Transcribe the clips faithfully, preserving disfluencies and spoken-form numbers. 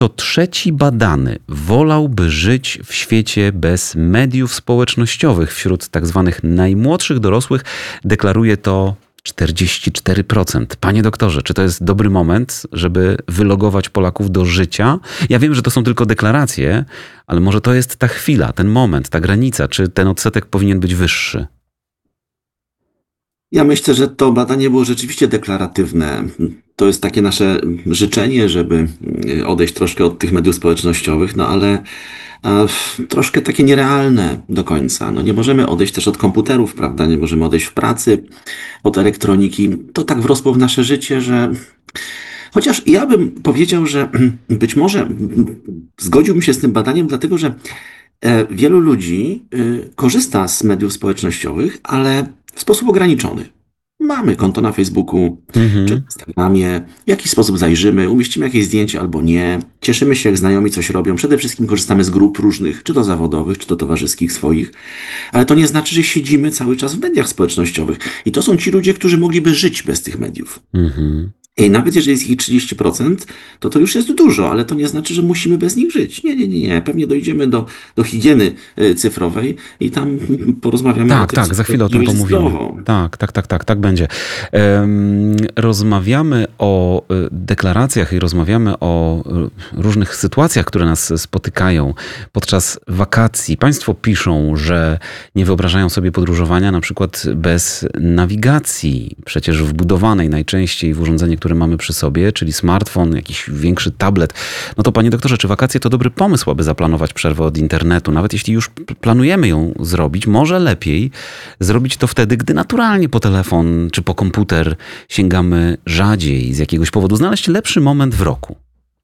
To trzeci badany wolałby żyć w świecie bez mediów społecznościowych. Wśród tak zwanych najmłodszych dorosłych deklaruje to czterdzieści cztery procent. Panie doktorze, czy to jest dobry moment, żeby wylogować Polaków do życia? Ja wiem, że to są tylko deklaracje, ale może to jest ta chwila, ten moment, ta granica. Czy ten odsetek powinien być wyższy? Ja myślę, że to badanie było rzeczywiście deklaratywne. To jest takie nasze życzenie, żeby odejść troszkę od tych mediów społecznościowych, no ale a, troszkę takie nierealne do końca. No nie możemy odejść też od komputerów, prawda? Nie możemy odejść w pracy od elektroniki. To tak wrosło w nasze życie, że chociaż ja bym powiedział, że być może zgodziłbym się z tym badaniem, dlatego że e, wielu ludzi y, korzysta z mediów społecznościowych, ale w sposób ograniczony. Mamy konto na Facebooku Mhm. czy Instagramie, w jakiś sposób zajrzymy, umieścimy jakieś zdjęcie albo nie. Cieszymy się, jak znajomi coś robią. Przede wszystkim korzystamy z grup różnych, czy to zawodowych, czy to towarzyskich swoich. Ale to nie znaczy, że siedzimy cały czas w mediach społecznościowych. I to są ci ludzie, którzy mogliby żyć bez tych mediów. Mhm. I nawet jeżeli jest ich trzydzieści procent, to to już jest dużo, ale to nie znaczy, że musimy bez nich żyć. Nie, nie, nie, nie. Pewnie dojdziemy do, do higieny y, cyfrowej i tam porozmawiamy o Tak, tym, tak, co za chwilę o tym jest pomówimy. zdrowo. Tak, tak, tak, tak, tak będzie. Em, rozmawiamy o y, deklaracjach i rozmawiamy o y, różnych sytuacjach, które nas spotykają podczas wakacji. Państwo piszą, że nie wyobrażają sobie podróżowania na przykład bez nawigacji, przecież wbudowanej najczęściej w urządzenie, które mamy przy sobie, czyli smartfon, jakiś większy tablet. No to panie doktorze, czy wakacje to dobry pomysł, aby zaplanować przerwę od internetu? Nawet jeśli już planujemy ją zrobić, może lepiej zrobić to wtedy, gdy naturalnie po telefon czy po komputer sięgamy rzadziej z jakiegoś powodu. Znaleźć lepszy moment w roku.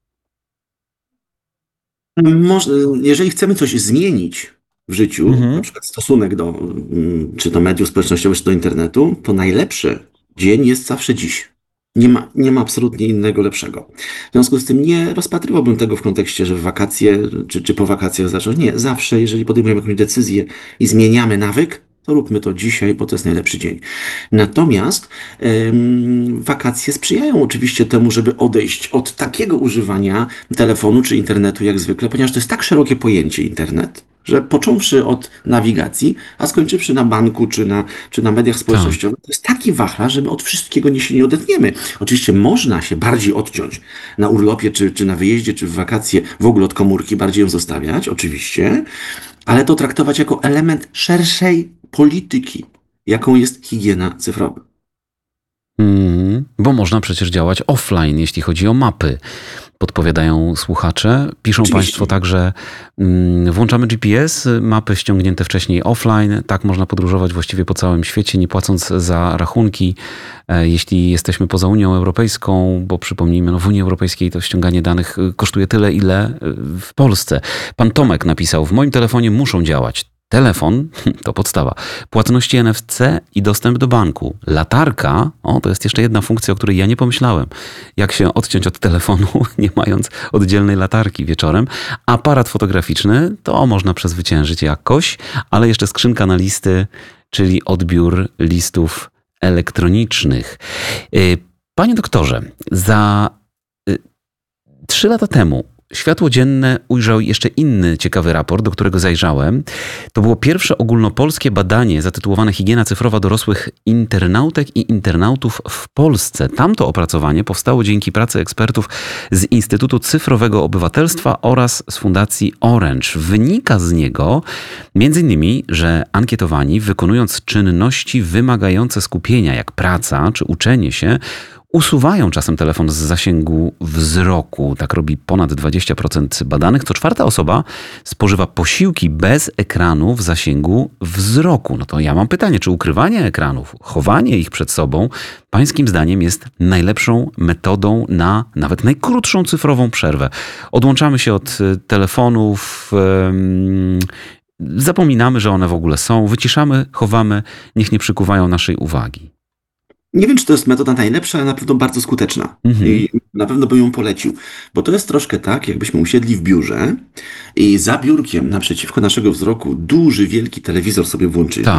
Może, jeżeli chcemy coś zmienić w życiu, Mhm. na przykład stosunek do mm, czy to mediów społecznościowych, czy do internetu, to najlepszy dzień jest zawsze dziś. Nie ma, nie ma absolutnie innego lepszego. W związku z tym nie rozpatrywałbym tego w kontekście, że w wakacje czy, czy po wakacjach zacząć. Nie, zawsze, jeżeli podejmujemy jakąś decyzję i zmieniamy nawyk, to róbmy to dzisiaj, bo to jest najlepszy dzień. Natomiast ym, wakacje sprzyjają oczywiście temu, żeby odejść od takiego używania telefonu czy internetu jak zwykle, ponieważ to jest tak szerokie pojęcie internet, że począwszy od nawigacji, a skończywszy na banku czy na, czy na mediach społecznościowych, to jest taki wachlarz, że my od wszystkiego nie się nie odetniemy. Oczywiście można się bardziej odciąć na urlopie, czy, czy na wyjeździe, czy w wakacje, w ogóle od komórki, bardziej ją zostawiać, oczywiście, ale to traktować jako element szerszej polityki, jaką jest higiena cyfrowa. Mm, bo można przecież działać offline, jeśli chodzi o mapy. Podpowiadają słuchacze. Piszą Oczywiście. państwo także, mm, włączamy G P S, mapy ściągnięte wcześniej offline. Tak można podróżować właściwie po całym świecie, nie płacąc za rachunki, e, jeśli jesteśmy poza Unią Europejską, bo przypomnijmy, no w Unii Europejskiej to ściąganie danych y, kosztuje tyle, ile y, w Polsce. Pan Tomek napisał, w moim telefonie muszą działać telefon, to podstawa, płatności N F C i dostęp do banku. Latarka, o to jest jeszcze jedna funkcja, o której ja nie pomyślałem. Jak się odciąć od telefonu, nie mając oddzielnej latarki wieczorem. Aparat fotograficzny, to można przezwyciężyć jakoś, ale jeszcze skrzynka na listy, czyli odbiór listów elektronicznych. Y, Panie doktorze, za y, trzy lata temu światło dzienne ujrzał jeszcze inny ciekawy raport, do którego zajrzałem. To było pierwsze ogólnopolskie badanie zatytułowane Higiena cyfrowa dorosłych internautek i internautów w Polsce. Tamto opracowanie powstało dzięki pracy ekspertów z Instytutu Cyfrowego Obywatelstwa oraz z Fundacji Orange. Wynika z niego między innymi, że ankietowani, wykonując czynności wymagające skupienia, jak praca czy uczenie się, usuwają czasem telefon z zasięgu wzroku. Tak robi ponad dwadzieścia procent badanych. Co czwarta osoba spożywa posiłki bez ekranu w zasięgu wzroku. No to ja mam pytanie, czy ukrywanie ekranów, chowanie ich przed sobą, pańskim zdaniem jest najlepszą metodą na nawet najkrótszą cyfrową przerwę? Odłączamy się od telefonów, um, zapominamy, że one w ogóle są, wyciszamy, chowamy, niech nie przykuwają naszej uwagi. Nie wiem, czy to jest metoda najlepsza, ale na pewno bardzo skuteczna. Mhm. I na pewno bym ją polecił. Bo to jest troszkę tak, jakbyśmy usiedli w biurze i za biurkiem naprzeciwko naszego wzroku duży, wielki telewizor sobie włączyli. Tak.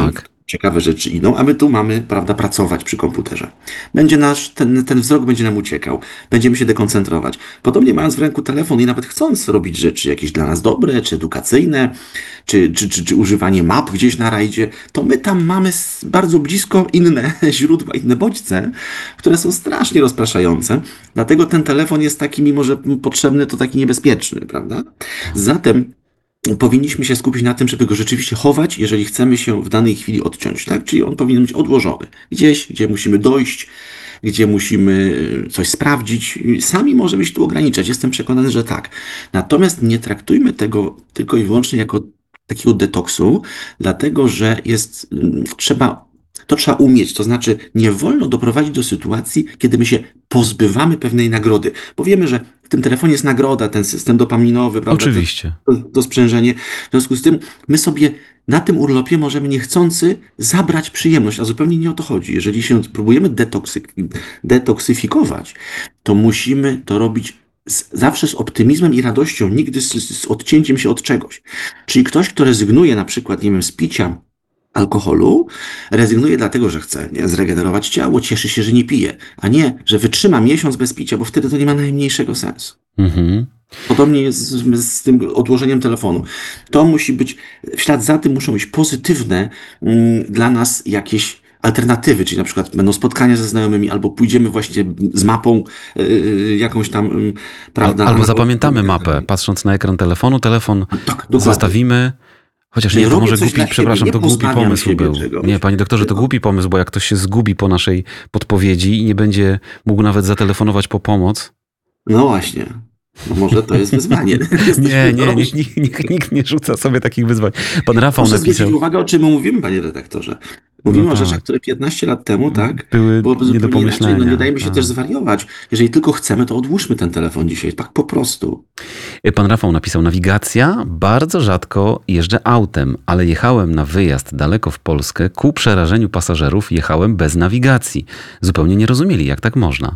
ciekawe rzeczy idą, a my tu mamy, prawda, pracować przy komputerze. Będzie nasz, ten, ten wzrok będzie nam uciekał, będziemy się dekoncentrować. Podobnie mając w ręku telefon i nawet chcąc robić rzeczy jakieś dla nas dobre, czy edukacyjne, czy, czy, czy, czy używanie map gdzieś na rajdzie, to my tam mamy bardzo blisko inne źródła, inne bodźce, które są strasznie rozpraszające. Dlatego ten telefon jest taki, mimo że potrzebny, to taki niebezpieczny, prawda? Zatem powinniśmy się skupić na tym, żeby go rzeczywiście chować, jeżeli chcemy się w danej chwili odciąć, tak? Czyli on powinien być odłożony gdzieś, gdzie musimy dojść, gdzie musimy coś sprawdzić. Sami możemy się tu ograniczać. Jestem przekonany, że tak. Natomiast nie traktujmy tego tylko i wyłącznie jako takiego detoksu, dlatego że jest, trzeba, to trzeba umieć. To znaczy nie wolno doprowadzić do sytuacji, kiedy my się pozbywamy pewnej nagrody. Bo wiemy, że w tym telefonie jest nagroda, ten system dopaminowy, prawda? Oczywiście. To, to sprzężenie. W związku z tym my sobie na tym urlopie możemy niechcący zabrać przyjemność, a zupełnie nie o to chodzi. Jeżeli się próbujemy detoksy, detoksyfikować, to musimy to robić z, zawsze z optymizmem i radością, nigdy z, z odcięciem się od czegoś. Czyli ktoś, kto rezygnuje na przykład, nie wiem, z picia alkoholu, rezygnuje dlatego, że chce nie, zregenerować ciało, cieszy się, że nie pije, a nie, że wytrzyma miesiąc bez picia, bo wtedy to nie ma najmniejszego sensu. Mhm. Podobnie jest z, z tym odłożeniem telefonu. To musi być, w ślad za tym muszą być pozytywne mm, dla nas jakieś alternatywy, czyli na przykład będą spotkania ze znajomymi, albo pójdziemy właśnie z mapą yy, jakąś tam, yy, prawda? Albo zapamiętamy mapę, patrząc na ekran telefonu, telefon tak, zostawimy. Chociaż Nie nie, to robię może coś głupi, dla siebie, przepraszam, nie to głupi pozbawiam pomysł siebie był. czegoś. Nie, panie doktorze, to Tylko- głupi pomysł, bo jak ktoś się zgubi po naszej podpowiedzi i nie będzie mógł nawet zatelefonować po pomoc. No właśnie. No może to jest wyzwanie. Nie, nie, nikt, nikt, nikt, nikt nie rzuca sobie takich wyzwań. Pan Rafał Proszę napisał, zwrócić uwagę, o czym my mówimy, panie redaktorze. Mówimy No o tak. rzeczach, które piętnaście lat temu, tak, były byłoby nie do zupełnie inaczej. pomyślenia. No nie dajmy się Tak. też zwariować. Jeżeli tylko chcemy, to odłóżmy ten telefon dzisiaj, tak po prostu. Pan Rafał napisał, nawigacja, bardzo rzadko jeżdżę autem, ale jechałem na wyjazd daleko w Polskę, ku przerażeniu pasażerów jechałem bez nawigacji. Zupełnie nie rozumieli, jak tak można.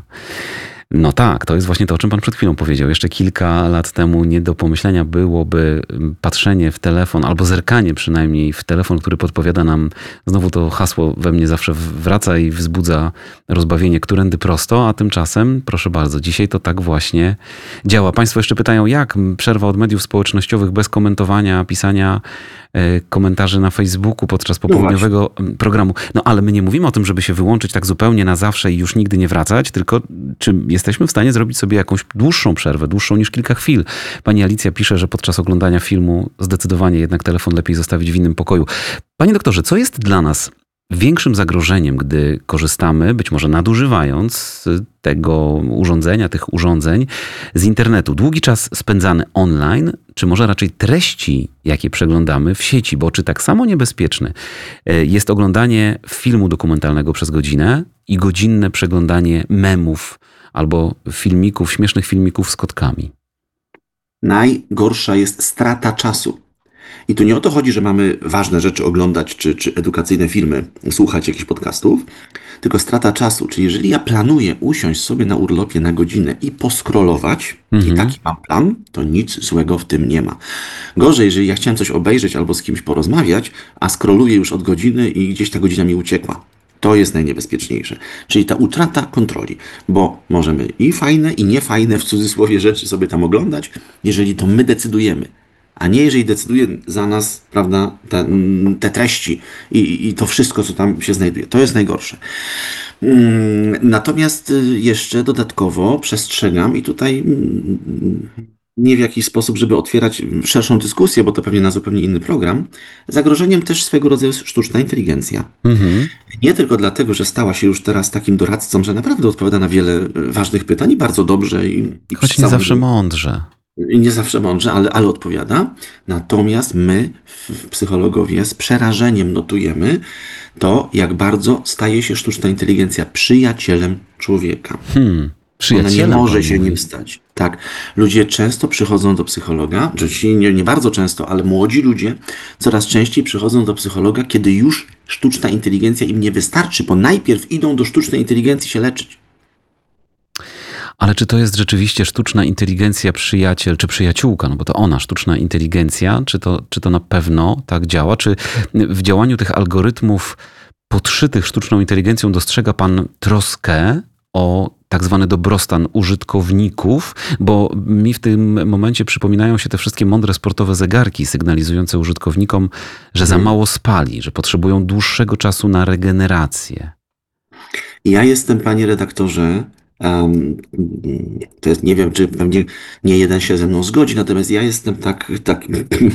No tak, to jest właśnie to, o czym pan przed chwilą powiedział. Jeszcze kilka lat temu nie do pomyślenia byłoby patrzenie w telefon, albo zerkanie przynajmniej w telefon, który podpowiada nam, znowu to hasło we mnie zawsze wraca i wzbudza rozbawienie, którędy prosto, a tymczasem, proszę bardzo, dzisiaj to tak właśnie działa. Państwo jeszcze pytają, jak przerwa od mediów społecznościowych bez komentowania, pisania e, komentarzy na Facebooku podczas popołudniowego programu. No ale my nie mówimy o tym, żeby się wyłączyć tak zupełnie na zawsze i już nigdy nie wracać, tylko czy jesteśmy w stanie zrobić sobie jakąś dłuższą przerwę, dłuższą niż kilka chwil. Pani Alicja pisze, że podczas oglądania filmu zdecydowanie jednak telefon lepiej zostawić w innym pokoju. Panie doktorze, co jest dla nas większym zagrożeniem, gdy korzystamy, być może nadużywając tego urządzenia, tych urządzeń z internetu? Długi czas spędzany online, czy może raczej treści, jakie przeglądamy w sieci? Bo czy tak samo niebezpieczne jest oglądanie filmu dokumentalnego przez godzinę i godzinne przeglądanie memów albo filmików, śmiesznych filmików z kotkami? Najgorsza jest strata czasu. I tu nie o to chodzi, że mamy ważne rzeczy oglądać, czy, czy edukacyjne filmy, słuchać jakichś podcastów, tylko strata czasu. Czyli jeżeli ja planuję usiąść sobie na urlopie na godzinę i poskrolować, Mhm. i taki mam plan, to nic złego w tym nie ma. Gorzej, jeżeli ja chciałem coś obejrzeć albo z kimś porozmawiać, a skroluję już od godziny i gdzieś ta godzina mi uciekła. To jest najniebezpieczniejsze. Czyli ta utrata kontroli, bo możemy i fajne, i niefajne w cudzysłowie rzeczy sobie tam oglądać, jeżeli to my decydujemy. A nie jeżeli decyduje za nas, prawda, te, te treści i, i to wszystko, co tam się znajduje. To jest najgorsze. Mm, Natomiast y, jeszcze dodatkowo przestrzegam i tutaj mm, nie w jakiś sposób, żeby otwierać szerszą dyskusję, bo to pewnie na zupełnie inny program, zagrożeniem też swego rodzaju sztuczna inteligencja. Mhm. Nie tylko dlatego, że stała się już teraz takim doradcą, że naprawdę odpowiada na wiele y, ważnych pytań i bardzo dobrze. I, i Choć przy nie całym- zawsze mądrze. i nie zawsze mądrze, ale, ale odpowiada. Natomiast my, w- psychologowie, z przerażeniem notujemy to, jak bardzo staje się sztuczna inteligencja przyjacielem człowieka. Hmm. Ona Przyjacielem, nie może pan się mówi. nim stać. Tak. Ludzie często przychodzą do psychologa, oczywiście nie, nie bardzo często, ale młodzi ludzie coraz częściej przychodzą do psychologa, kiedy już sztuczna inteligencja im nie wystarczy, bo najpierw idą do sztucznej inteligencji się leczyć. Ale czy to jest rzeczywiście sztuczna inteligencja przyjaciel czy przyjaciółka? No bo to ona, sztuczna inteligencja. Czy to, czy to na pewno tak działa? Czy w działaniu tych algorytmów podszytych sztuczną inteligencją dostrzega pan troskę o tak zwany dobrostan użytkowników? Bo mi w tym momencie przypominają się te wszystkie mądre sportowe zegarki sygnalizujące użytkownikom, że za mało spali, że potrzebują dłuższego czasu na regenerację. Ja jestem, panie redaktorze, um, to jest, nie wiem, czy pewnie nie jeden się ze mną zgodzi, natomiast ja jestem tak, tak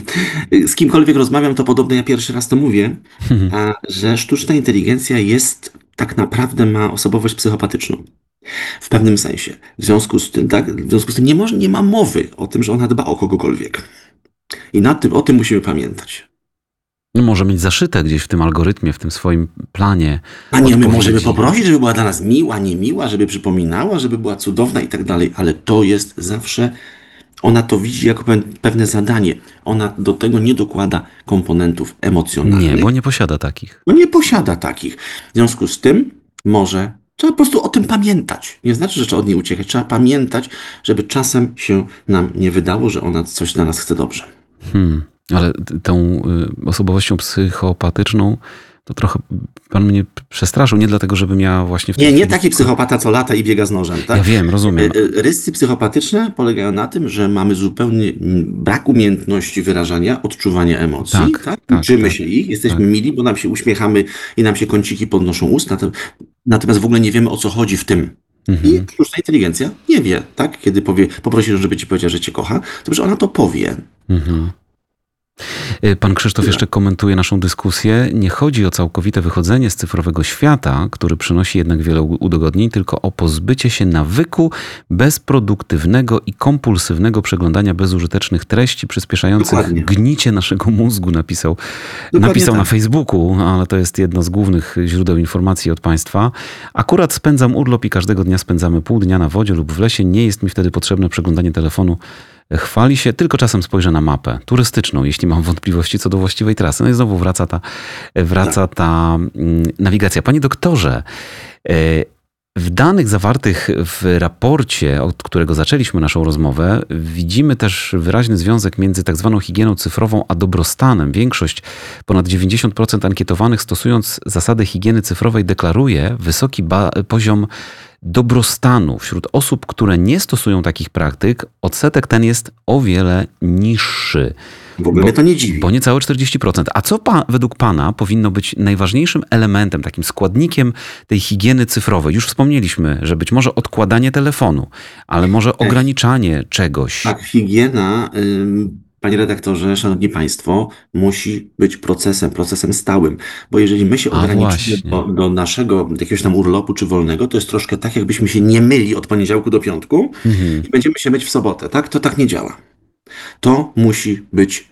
z kimkolwiek rozmawiam, to podobno ja pierwszy raz to mówię, a, że sztuczna inteligencja jest, tak naprawdę ma osobowość psychopatyczną. W pewnym sensie. W związku z tym, tak, w związku z tym nie, może, nie ma mowy o tym, że ona dba o kogokolwiek. I na tym, o tym musimy pamiętać. No może mieć zaszyte gdzieś w tym algorytmie, w tym swoim planie. A nie, my odpowiedzi. możemy poprosić, żeby była dla nas miła, niemiła, żeby przypominała, żeby była cudowna i tak dalej, ale to jest zawsze, ona to widzi jako pewne zadanie. Ona do tego nie dokłada komponentów emocjonalnych. Nie, bo nie posiada takich. No nie posiada takich. W związku z tym może trzeba po prostu o tym pamiętać. Nie znaczy, że trzeba od niej uciekać. Trzeba pamiętać, żeby czasem się nam nie wydało, że ona coś dla nas chce dobrze. Hmm. Ale t- tą y, osobowością psychopatyczną to trochę pan mnie przestraszył. Nie dlatego, żebym ja właśnie w tej Nie, nie chwili... taki psychopata, co lata i biega z nożem, tak? Ja wiem, rozumiem. Y, y, Rysy psychopatyczne polegają na tym, że mamy zupełnie mm, brak umiejętności wyrażania, odczuwania emocji, Tak, tak? tak, Uczymy tak, się ich, jesteśmy tak. mili, bo nam się uśmiechamy i nam się kąciki podnoszą ust, nato- natomiast w ogóle nie wiemy, o co chodzi w tym. Mhm. I sztuczna inteligencja nie wie, tak? Kiedy powie, poprosi, żeby ci powiedział, że cię kocha, to że ona to powie. Mhm. Y, Pan Krzysztof jeszcze komentuje naszą dyskusję. Nie chodzi o całkowite wychodzenie z cyfrowego świata, który przynosi jednak wiele u- udogodnień, tylko o pozbycie się nawyku bezproduktywnego i kompulsywnego przeglądania bezużytecznych treści przyspieszających Dokładnie. gnicie naszego mózgu, napisał, Dokładnie napisał na tak. Facebooku, ale to jest jedno z głównych źródeł informacji od państwa. Akurat spędzam urlop i każdego dnia spędzamy pół dnia na wodzie lub w lesie. Nie jest mi wtedy potrzebne przeglądanie telefonu. Chwali się, tylko czasem spojrzę na mapę turystyczną, jeśli mam wątpliwości co do właściwej trasy. No i znowu wraca ta, wraca ta mm, nawigacja. Panie doktorze, e, w danych zawartych w raporcie, od którego zaczęliśmy naszą rozmowę, widzimy też wyraźny związek między tak zwaną higieną cyfrową a dobrostanem. Większość, ponad dziewięćdziesiąt procent ankietowanych, stosując zasady higieny cyfrowej, deklaruje wysoki ba- poziom dobrostanu. Wśród osób, które nie stosują takich praktyk, odsetek ten jest o wiele niższy. W ogóle mnie to nie dziwi. Bo niecałe czterdzieści procent. A co pa, według pana powinno być najważniejszym elementem, takim składnikiem tej higieny cyfrowej? Już wspomnieliśmy, że być może odkładanie telefonu, ale może ograniczanie czegoś. Tak, higiena, ym, panie redaktorze, szanowni państwo, musi być procesem, procesem stałym, bo jeżeli my się A ograniczymy właśnie. do, do naszego do jakiegoś tam urlopu czy wolnego, to jest troszkę tak, jakbyśmy się nie myli od poniedziałku do piątku Mhm. i będziemy się myć w sobotę, tak? To tak nie działa. To musi być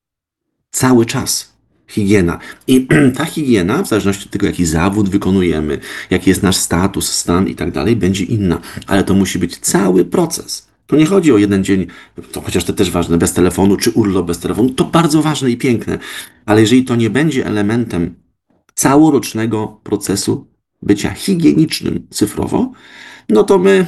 cały czas higiena. I ta higiena, w zależności od tego, jaki zawód wykonujemy, jaki jest nasz status, stan i tak dalej, będzie inna. Ale to musi być cały proces. Tu nie chodzi o jeden dzień, to chociaż to też ważne, bez telefonu, czy urlop bez telefonu. To bardzo ważne i piękne. Ale jeżeli to nie będzie elementem całorocznego procesu bycia higienicznym cyfrowo, no to my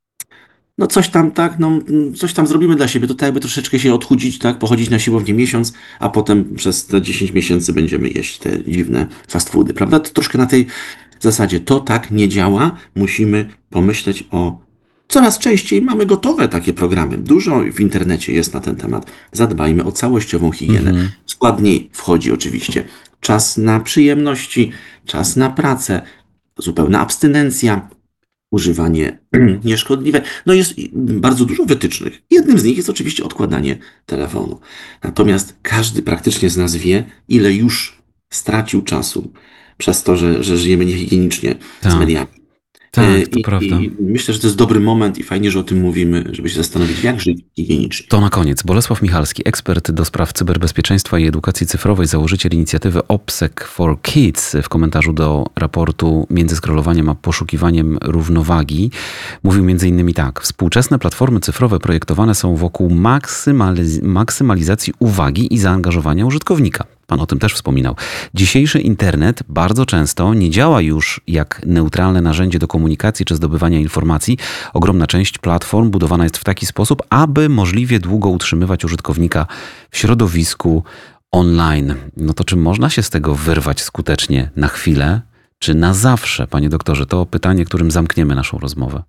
no coś tam, tak, no coś tam zrobimy dla siebie, to tak jakby troszeczkę się odchudzić, tak, pochodzić na siłownię miesiąc, a potem przez te dziesięć miesięcy będziemy jeść te dziwne fast foody, prawda? To troszkę na tej zasadzie to tak nie działa, musimy pomyśleć o coraz częściej mamy gotowe takie programy. Dużo w internecie jest na ten temat. Zadbajmy o całościową higienę. Mhm. W skład niej wchodzi oczywiście czas na przyjemności, czas na pracę, zupełna abstynencja, używanie nieszkodliwe. No jest bardzo dużo wytycznych. Jednym z nich jest oczywiście odkładanie telefonu. Natomiast każdy praktycznie z nas wie, ile już stracił czasu przez to, że, że żyjemy niehigienicznie z Tak. mediami. Tak, E, to I, prawda. I myślę, że to jest dobry moment i fajnie, że o tym mówimy, żeby się zastanowić, jak żyć higienicznie. To na koniec. Bolesław Michalski, ekspert do spraw cyberbezpieczeństwa i edukacji cyfrowej, założyciel inicjatywy OPSEC for Kids, w komentarzu do raportu Między scrollowaniem a poszukiwaniem równowagi mówił między innymi tak. Współczesne platformy cyfrowe projektowane są wokół maksymaliz- maksymalizacji uwagi i zaangażowania użytkownika. Pan o tym też wspominał. Dzisiejszy internet bardzo często nie działa już jak neutralne narzędzie do komunikacji czy zdobywania informacji. Ogromna część platform budowana jest w taki sposób, aby możliwie długo utrzymywać użytkownika w środowisku online. No to czy można się z tego wyrwać skutecznie na chwilę, czy na zawsze, panie doktorze? To pytanie, którym zamkniemy naszą rozmowę.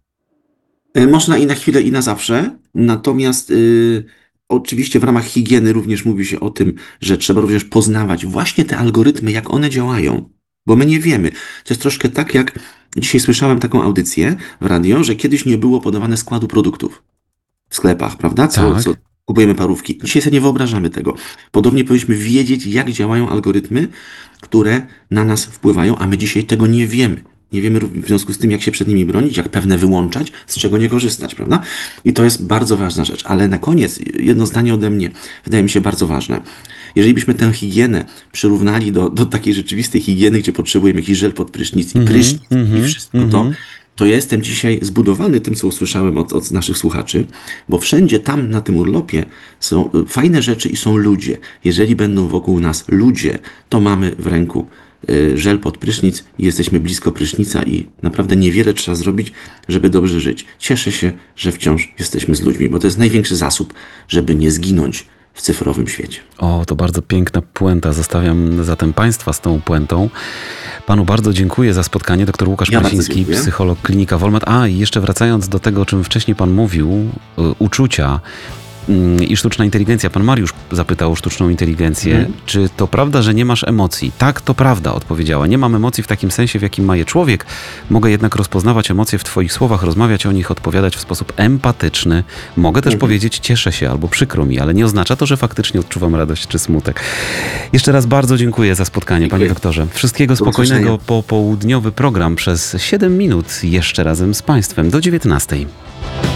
Można i na chwilę, i na zawsze. Natomiast y, oczywiście w ramach higieny również mówi się o tym, że trzeba również poznawać właśnie te algorytmy, jak one działają. Bo my nie wiemy. To jest troszkę tak, jak dzisiaj słyszałem taką audycję w radio, że kiedyś nie było podawane składu produktów w sklepach, prawda? Co, Tak. co kupujemy parówki. Dzisiaj sobie nie wyobrażamy tego. Podobnie powinniśmy wiedzieć, jak działają algorytmy, które na nas wpływają, a my dzisiaj tego nie wiemy. Nie wiemy w związku z tym, jak się przed nimi bronić, jak pewne wyłączać, z czego nie korzystać, prawda? I to jest bardzo ważna rzecz. Ale na koniec, jedno zdanie ode mnie, wydaje mi się bardzo ważne. Jeżeli byśmy tę higienę przyrównali do, do takiej rzeczywistej higieny, gdzie potrzebujemy jakiś żel pod prysznic i Mhm, prysznic mhm, i wszystko to, mhm. to ja jestem dzisiaj zbudowany tym, co usłyszałem od, od naszych słuchaczy, bo wszędzie tam na tym urlopie są y, fajne rzeczy i są ludzie. Jeżeli będą wokół nas ludzie, to mamy w ręku y, żel pod prysznic i jesteśmy blisko prysznica i naprawdę niewiele trzeba zrobić, żeby dobrze żyć. Cieszę się, że wciąż jesteśmy z ludźmi, bo to jest największy zasób, żeby nie zginąć w cyfrowym świecie. O, to bardzo piękna puenta. Zostawiam zatem Państwa z tą puentą. Panu bardzo dziękuję za spotkanie. Doktor Łukasz Ja bardzo Masiński, dziękuję. psycholog Klinika Wolmet. A, i jeszcze wracając do tego, o czym wcześniej Pan mówił, y, uczucia y, i sztuczna inteligencja. Pan Mariusz zapytał o sztuczną inteligencję. Mhm. Czy to prawda, że nie masz emocji? Tak, to prawda, odpowiedziała. Nie mam emocji w takim sensie, w jakim ma je człowiek. Mogę jednak rozpoznawać emocje w Twoich słowach, rozmawiać o nich, odpowiadać w sposób empatyczny. Mogę też Mhm. powiedzieć cieszę się albo przykro mi, ale nie oznacza to, że faktycznie odczuwam radość czy smutek. Jeszcze raz bardzo dziękuję za spotkanie, Dziękuję. panie doktorze. Wszystkiego Do spokojnego. usłyszenia. Popołudniowy program przez siedem minut jeszcze razem z Państwem do dziewiętnastej.